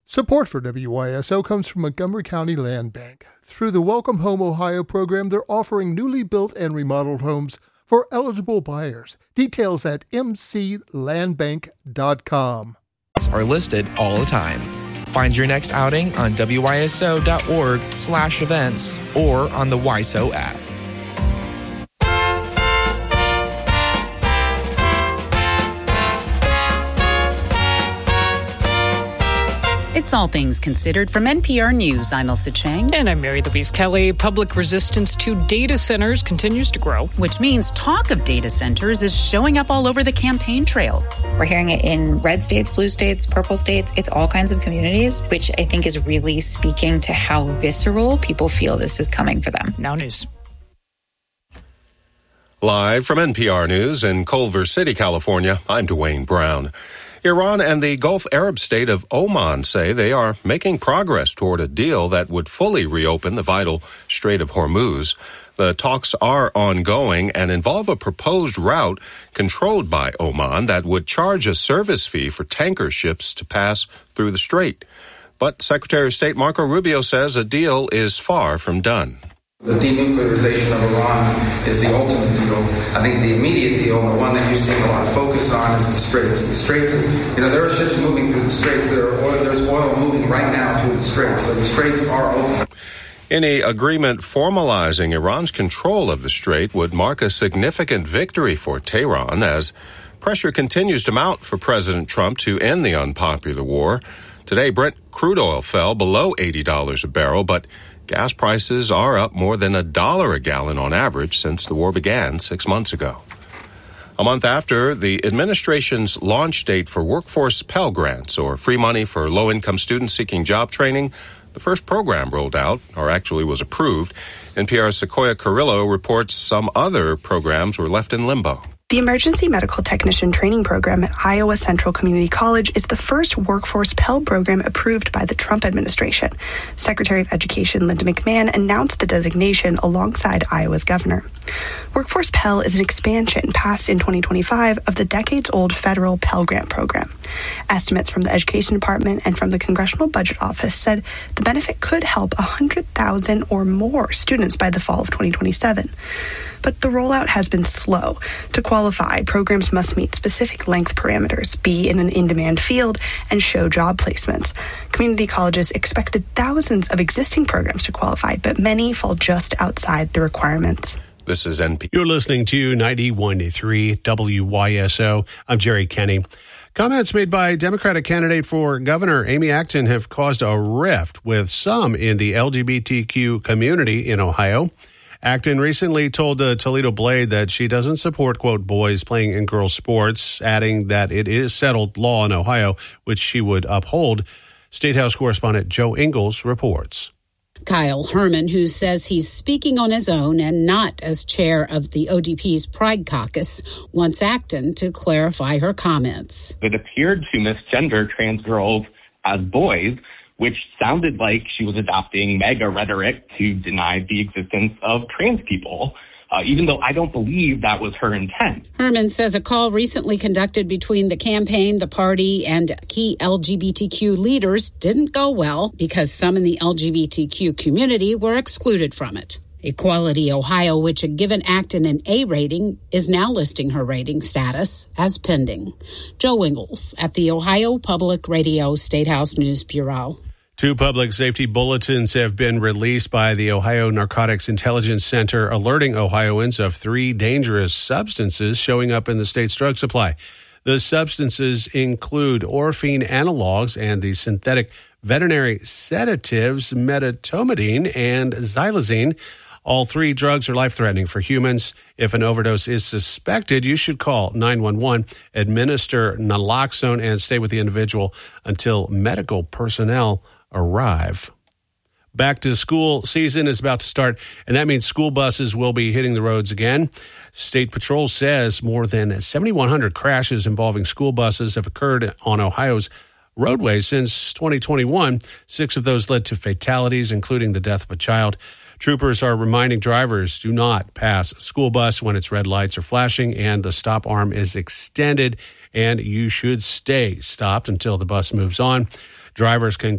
Support for WYSO comes from Montgomery County Land Bank. Through the Welcome Home Ohio program, they're offering newly built and remodeled homes for eligible buyers. Details at mclandbank.com. Are listed all the time. Find your next outing on wyso.org/events or on the WYSO app. It's All Things Considered from NPR News. I'm Elsa Chang. And I'm Mary Louise Kelly. Public resistance to data centers continues to grow. Which means talk of data centers is showing up all over the campaign trail. We're hearing it in red states, blue states, purple states. It's all kinds of communities, which I think is really speaking to how visceral people feel this is coming for them. Now news. Live from NPR News in Culver City, California, I'm Dwayne Brown. Iran and the Gulf Arab state of Oman say they are making progress toward a deal that would fully reopen the vital Strait of Hormuz. The talks are ongoing and involve a proposed route controlled by Oman that would charge a service fee for tanker ships to pass through the strait. But Secretary of State Marco Rubio says a deal is far from done. The denuclearization of Iran is the ultimate deal. I think the immediate deal, the one that you're seeing a lot of focus on, is the Straits. The Straits, there are ships moving through the Straits. There's oil moving right now through the Straits. So the Straits are open. Any agreement formalizing Iran's control of the Strait would mark a significant victory for Tehran as pressure continues to mount for President Trump to end the unpopular war. Today, Brent crude oil fell below $80 a barrel, but gas prices are up more than $1 a gallon on average since the war began 6 months ago. A month after the administration's launch date for workforce Pell Grants, or free money for low-income students seeking job training, the first program rolled out, or actually was approved. NPR's Sequoia Carrillo reports some other programs were left in limbo. The Emergency Medical Technician Training Program at Iowa Central Community College is the first workforce Pell program approved by the Trump administration. Secretary of Education Linda McMahon announced the designation alongside Iowa's governor. Workforce Pell is an expansion passed in 2025 of the decades-old federal Pell Grant program. Estimates from the Education Department and from the Congressional Budget Office said the benefit could help 100,000 or more students by the fall of 2027. But the rollout has been slow. To qualify, programs must meet specific length parameters, be in an in-demand field, and show job placements. Community colleges expected thousands of existing programs to qualify, but many fall just outside the requirements. This is NPR. You're listening to 91.3 WYSO. I'm Jerry Kenny. Comments made by Democratic candidate for governor Amy Acton have caused a rift with some in the LGBTQ community in Ohio. Acton recently told the Toledo Blade that she doesn't support, quote, boys playing in girls' sports, adding that it is settled law in Ohio, which she would uphold. State House correspondent Joe Ingles reports. Kyle Herman, who says he's speaking on his own and not as chair of the ODP's Pride Caucus, wants Acton to clarify her comments. It appeared to misgender trans girls as boys, which sounded like she was adopting MAGA rhetoric to deny the existence of trans people, even though I don't believe that was her intent. Herman says a call recently conducted between the campaign, the party, and key LGBTQ leaders didn't go well because some in the LGBTQ community were excluded from it. Equality Ohio, which had given Acton an A rating, is now listing her rating status as pending. Joe Ingles at the Ohio Public Radio State House News Bureau. 2 public safety bulletins have been released by the Ohio Narcotics Intelligence Center, alerting Ohioans of 3 dangerous substances showing up in the state's drug supply. The substances include orphine analogs and the synthetic veterinary sedatives medetomidine and xylazine. All 3 drugs are life-threatening for humans. If an overdose is suspected, you should call 911, administer naloxone, and stay with the individual until medical personnel arrive. Back to school season is about to start, and that means school buses will be hitting the roads again. State Patrol says more than 7,100 crashes involving school buses have occurred on Ohio's roadways since 2021. 6 of those led to fatalities, including the death of a child. Troopers are reminding drivers do not pass a school bus when its red lights are flashing and the stop arm is extended, and you should stay stopped until the bus moves on. Drivers can